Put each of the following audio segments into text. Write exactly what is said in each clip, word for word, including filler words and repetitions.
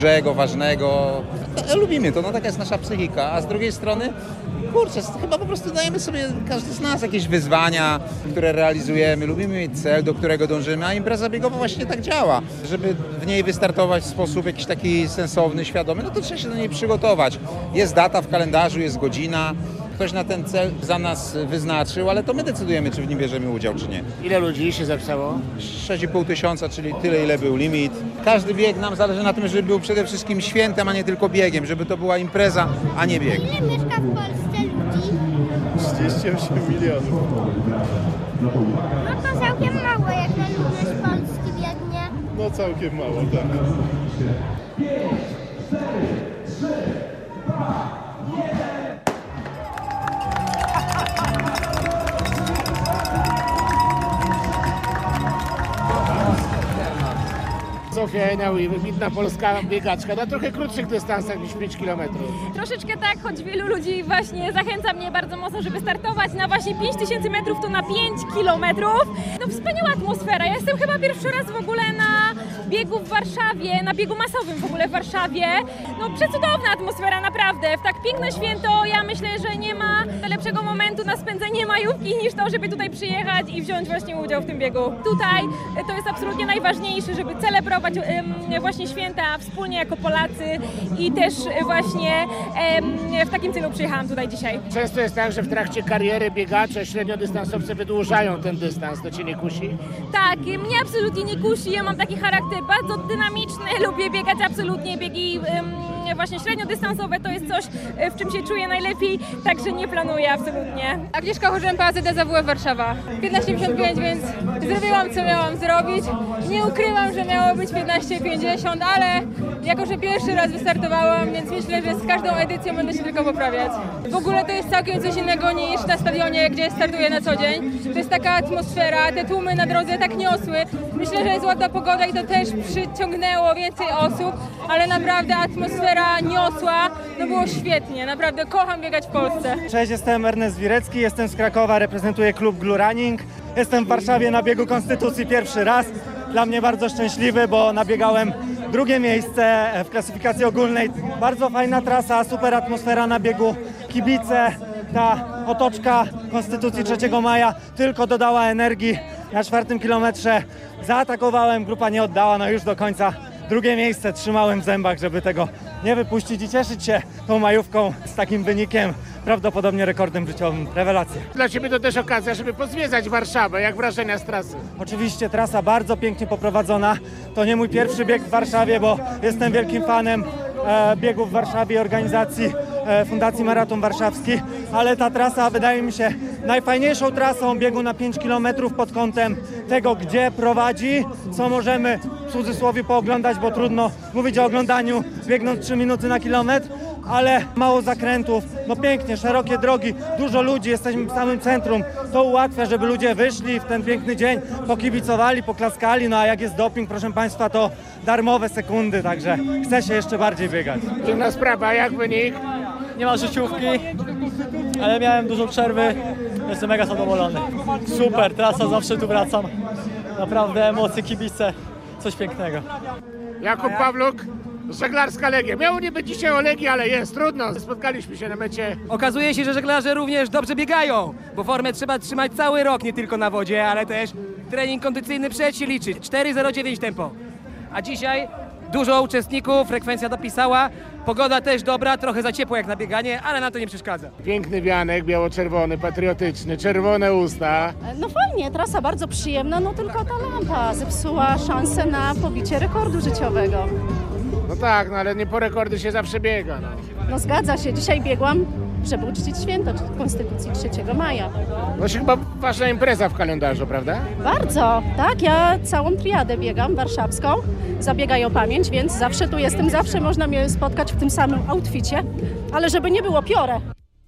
dużego, ważnego. Lubimy to, no taka jest nasza psychika, a z drugiej strony, kurczę, chyba po prostu dajemy sobie, każdy z nas, jakieś wyzwania, które realizujemy, lubimy mieć cel, do którego dążymy, a impreza biegowa właśnie tak działa. Żeby w niej wystartować w sposób jakiś taki sensowny, świadomy, no to trzeba się do niej przygotować. Jest data w kalendarzu, jest godzina, ktoś na ten cel za nas wyznaczył, ale to my decydujemy, czy w nim bierzemy udział, czy nie. Ile ludzi się zapisało? sześć i pół tysiąca, czyli tyle, ile był limit. Każdy bieg nam zależy na tym, żeby był przede wszystkim świętem, a nie tylko biegiem, żeby to była impreza, a nie bieg. Ile mieszka w Polsce ludzi? trzydzieści osiem milionów. No to całkiem mało, jak na ludność Polski biegnie. No całkiem mało, tak. Zofia Enaui, wybitna polska biegaczka na trochę krótszych dystansach niż pięć kilometrów. Troszeczkę tak, choć wielu ludzi właśnie zachęca mnie bardzo mocno, żeby startować na właśnie pięć tysięcy metrów, to na pięć kilometrów. No wspaniała atmosfera. Ja jestem chyba pierwszy raz w ogóle na biegu w Warszawie, na biegu masowym w ogóle w Warszawie. No przecudowna atmosfera, naprawdę. W tak piękne święto ja myślę, że nie ma lepszego momentu na spędzenie majówki niż to, żeby tutaj przyjechać i wziąć właśnie udział w tym biegu. Tutaj to jest absolutnie najważniejsze, żeby celebrować właśnie święta wspólnie jako Polacy i też właśnie w takim celu przyjechałam tutaj dzisiaj. Często jest tak, że w trakcie kariery biegacze, średniodystansowcy wydłużają ten dystans. To cię nie kusi? Tak, mnie absolutnie nie kusi. Ja mam taki charakter bardzo dynamiczny, lubię biegać absolutnie. Biegi właśnie średniodystansowe to jest coś, w czym się czuję najlepiej, także nie planuję absolutnie. Agnieszka Chorzępa, A Z D Z W F Warszawa. piętnaście pięćdziesiąt pięć, więc zrobiłam co miałam zrobić. Nie ukrywam, że miało być piętnaście pięćdziesiąt, ale jako, że pierwszy raz wystartowałam, więc myślę, że z każdą edycją będę się tylko poprawiać. W ogóle to jest całkiem coś innego niż na stadionie, gdzie startuję na co dzień. To jest taka atmosfera, te tłumy na drodze tak niosły. Myślę, że jest ładna pogoda i to też przyciągnęło więcej osób, ale naprawdę atmosfera niosła, no było świetnie, naprawdę kocham biegać w Polsce. Cześć, jestem Ernest Wirecki, jestem z Krakowa, reprezentuję klub Glue Running. Jestem w Warszawie na biegu Konstytucji pierwszy raz. Dla mnie bardzo szczęśliwy, bo nabiegałem drugie miejsce w klasyfikacji ogólnej. Bardzo fajna trasa, super atmosfera na biegu, kibice, ta otoczka Konstytucji trzeciego maja tylko dodała energii. Na czwartym kilometrze zaatakowałem, grupa nie oddała, no już do końca drugie miejsce trzymałem w zębach, żeby tego nie wypuścić i cieszyć się tą majówką z takim wynikiem, prawdopodobnie rekordem życiowym. Rewelacja. Dla ciebie to też okazja, żeby pozwiedzać Warszawę. Jak wrażenia z trasy? Oczywiście trasa bardzo pięknie poprowadzona. To nie mój pierwszy bieg w Warszawie, bo jestem wielkim fanem e, biegów w Warszawie i organizacji e, Fundacji Maraton Warszawski, ale ta trasa wydaje mi się najfajniejszą trasą biegu na pięć kilometrów pod kątem tego, gdzie prowadzi, co możemy w cudzysłowie pooglądać, bo trudno mówić o oglądaniu biegnąc trzy minuty na kilometr, ale mało zakrętów, no pięknie, szerokie drogi, dużo ludzi, jesteśmy w samym centrum, to ułatwia, żeby ludzie wyszli w ten piękny dzień, pokibicowali, poklaskali, no a jak jest doping, proszę Państwa, to darmowe sekundy, także chce się jeszcze bardziej biegać. Dziwna sprawa, jak wynik? Nie ma życiówki, ale miałem dużo przerwy, jestem mega zadowolony. Super, trasa, zawsze tu wracam, naprawdę emocje, kibice, coś pięknego. Jakub Pawluk, żeglarska Legia. Miało nie być dzisiaj o Legii, ale jest, trudno. Spotkaliśmy się na mecie. Okazuje się, że żeglarze również dobrze biegają, bo formę trzeba trzymać cały rok, nie tylko na wodzie, ale też trening kondycyjny przed się liczy. cztery zero dziewięć tempo. A dzisiaj dużo uczestników, frekwencja dopisała, pogoda też dobra, trochę za ciepło jak na bieganie, ale na to nie przeszkadza. Piękny wianek, biało-czerwony, patriotyczny, czerwone usta. No fajnie, trasa bardzo przyjemna, no tylko ta lampa zepsuła szansę na pobicie rekordu życiowego. No tak, no ale nie po rekordy się zawsze biega. No, No zgadza się, dzisiaj biegłam, żeby uczcić święto Konstytucji trzeciego maja. no się chyba ważna impreza w kalendarzu, prawda? Bardzo, tak, ja całą triadę biegam warszawską, zabiegaj o pamięć, więc zawsze tu jestem, zawsze można mnie spotkać w tym samym outficie, ale żeby nie było piorę.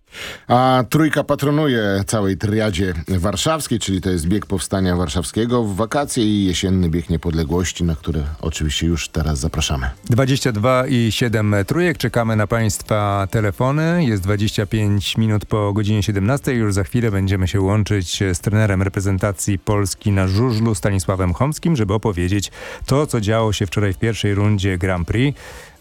A Trójka patronuje całej triadzie warszawskiej, czyli to jest bieg Powstania Warszawskiego w wakacje i jesienny bieg Niepodległości, na który oczywiście już teraz zapraszamy. dwadzieścia dwa i siedem trójek. Czekamy na Państwa telefony. Jest dwadzieścia pięć minut po godzinie siedemnastej. Już za chwilę będziemy się łączyć z trenerem reprezentacji Polski na żużlu Stanisławem Chomskim, żeby opowiedzieć to, co działo się wczoraj w pierwszej rundzie Grand Prix.